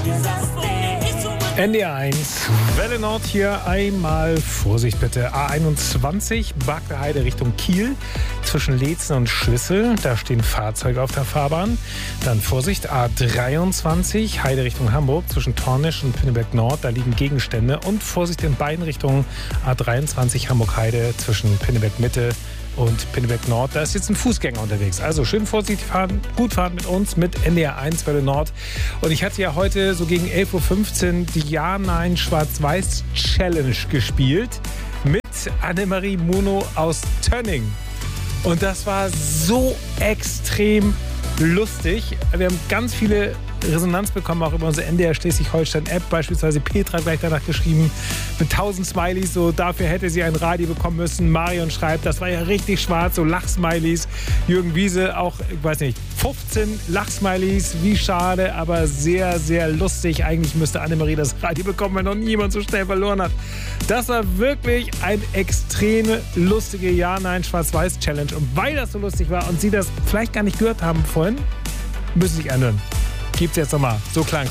NDR 1, Welle Nord hier, einmal Vorsicht bitte. A21, Bagder Heide Richtung Kiel, zwischen Leetzen und Schwissel, da stehen Fahrzeuge auf der Fahrbahn. Dann Vorsicht, A23, Heide Richtung Hamburg, zwischen Tornisch und Pinneberg Nord, da liegen Gegenstände. Und Vorsicht in beiden Richtungen, A23 Hamburg Heide, zwischen Pinneberg Mitte und Pinneberg Nord. Da ist jetzt ein Fußgänger unterwegs. Also schön vorsichtig fahren, gut fahren mit uns, mit NDR 1 Welle Nord. Und ich hatte ja heute so gegen 11.15 Uhr die Ja-Nein-Schwarz-Weiß-Challenge gespielt mit Annemarie Muno aus Tönning. Und das war so extrem lustig. Wir haben ganz viele Resonanz bekommen, auch über unsere NDR Schleswig-Holstein-App. Beispielsweise Petra gleich danach geschrieben, mit 1000 Smileys, so dafür hätte sie ein Radio bekommen müssen. Marion schreibt, das war ja richtig schwarz, so Lachsmileys. Jürgen Wiese auch, ich weiß nicht, 15 Lachsmileys, wie schade, aber sehr, sehr lustig. Eigentlich müsste Annemarie das Radio bekommen, wenn noch niemand so schnell verloren hat. Das war wirklich eine extreme lustige Ja-Nein-Schwarz-Weiß-Challenge. Und weil das so lustig war und Sie das vielleicht gar nicht gehört haben vorhin, müssen Sie sich anhören. Gibt's jetzt nochmal. So klang's.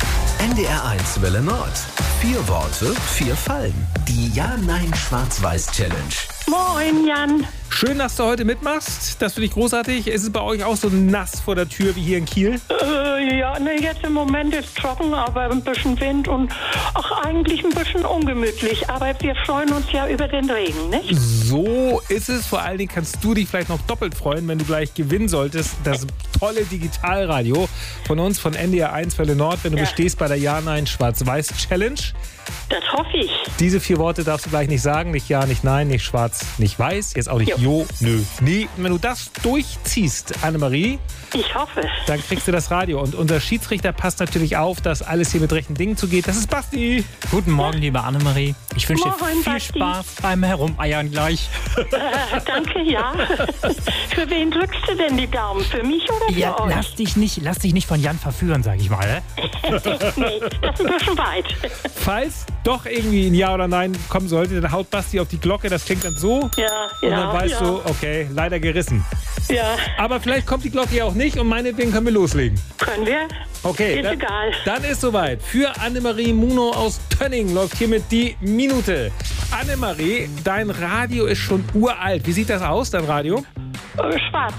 NDR 1 Welle Nord. 4 Worte, 4 Fallen. Die Ja-Nein-Schwarz-Weiß-Challenge. Moin, Jan. Schön, dass du heute mitmachst. Das finde ich großartig. Ist es bei euch auch so nass vor der Tür wie hier in Kiel? Ja, ne, jetzt im Moment ist trocken, aber ein bisschen Wind und auch eigentlich ein bisschen ungemütlich. Aber wir freuen uns ja über den Regen, nicht? So ist es. Vor allen Dingen kannst du dich vielleicht noch doppelt freuen, wenn du gleich gewinnen solltest. Das tolle Digitalradio von uns, von NDR 1 Welle Nord, wenn du bestehst bei der Ja-Nein-Schwarz-Weiß-Challenge. Das hoffe ich. Diese 4 Worte darfst du gleich nicht sagen. Nicht Ja, nicht Nein, nicht Schwarz, nicht Weiß. Jetzt auch nicht Jo, nö, nee. Wenn du das durchziehst, Annemarie, ich hoffe, dann kriegst du das Radio. Und unser Schiedsrichter passt natürlich auf, dass alles hier mit rechten Dingen zugeht. Das ist Basti. Guten Morgen, liebe Annemarie. Ich wünsche dir viel Basti. Spaß beim Herumeiern gleich. Danke, ja. Für wen drückst du denn die Daumen? Für mich oder für Ja, euch? lass dich nicht von Jan verführen, sag ich mal. Nee, das ist ein bisschen weit. Falls doch irgendwie ein Ja oder Nein kommen sollte, dann haut Basti auf die Glocke. Das klingt dann so. Ja, und dann weißt ja. du, okay, leider gerissen. Ja, Aber vielleicht kommt die Glocke ja auch nicht und meinetwegen können wir loslegen. können wir? Okay, Ist egal. Dann ist soweit. Für Annemarie Muno aus Tönning läuft hiermit die Minute. Annemarie, dein Radio ist schon uralt. Wie sieht das aus, dein Radio? Schwarz.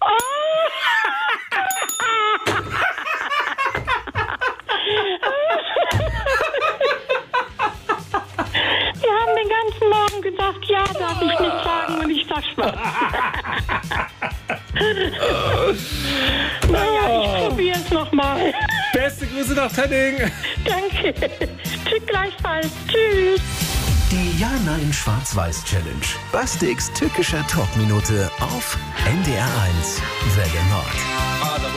Wir haben den ganzen Morgen gesagt, ja, darf ich nicht sagen und ich sag schwarz. Naja, ich probiere es nochmal. Beste Grüße nach Tönning. Danke. Tschüss gleichfalls. Tschüss. Die Ja-Nein-Schwarz-Weiß-Challenge. Bastiks tückischer Talkminute auf NDR 1 Welle Nord.